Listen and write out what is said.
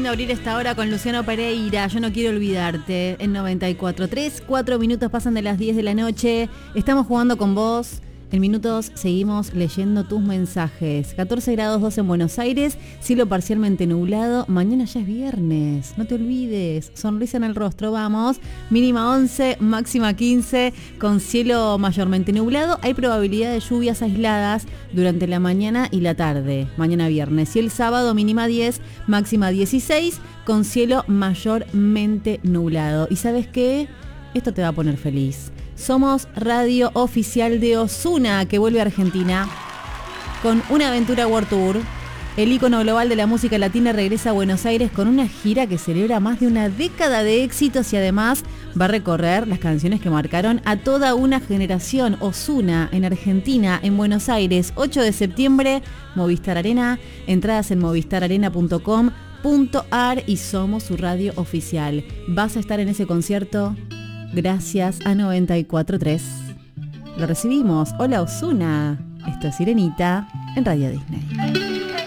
lindo abrir esta hora con Luciano Pereira. Yo no quiero olvidarte. En 94.3, 4 minutos pasan de las 10 de la noche. Estamos jugando con vos. En minutos seguimos leyendo tus mensajes. 14 grados 2 en Buenos Aires, cielo parcialmente nublado. Mañana ya es viernes, no te olvides. Sonrisa en el rostro, vamos. Mínima 11, máxima 15, con cielo mayormente nublado. Hay probabilidad de lluvias aisladas durante la mañana y la tarde, mañana viernes. Y el sábado mínima 10, máxima 16, con cielo mayormente nublado. ¿Y sabes qué? Esto te va a poner feliz. Somos radio oficial de Ozuna, que vuelve a Argentina con una aventura World Tour. El ícono global de la música latina regresa a Buenos Aires con una gira que celebra más de una década de éxitos y además va a recorrer las canciones que marcaron a toda una generación. Ozuna en Argentina, en Buenos Aires, 8 de septiembre, Movistar Arena. Entradas en movistararena.com.ar y somos su radio oficial. ¿Vas a estar en ese concierto? Gracias a 94.3. Lo recibimos. Hola Ozuna. Esto es Sirenita en Radio Disney.